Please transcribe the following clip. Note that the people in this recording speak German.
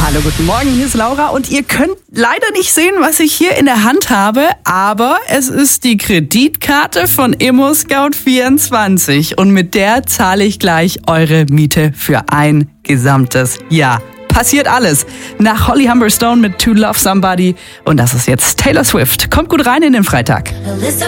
Hallo, guten Morgen, hier ist Laura und ihr könnt leider nicht sehen, was ich hier in der Hand habe, aber es ist die Kreditkarte von ImmoScout24 und mit der zahle ich gleich eure Miete für ein gesamtes Jahr. Passiert alles. Nach Holly Humberstone mit To Love Somebody und das ist jetzt Taylor Swift. Kommt gut rein in den Freitag.